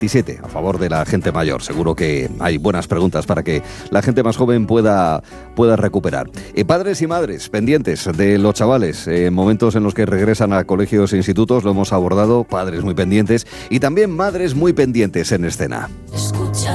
27 a favor de la gente mayor. Seguro que hay buenas preguntas para que la gente más joven pueda recuperar. Padres y madres pendientes de los chavales, momentos en los que regresan a colegios e institutos, lo hemos abordado, padres muy pendientes y también madres muy pendientes en escena.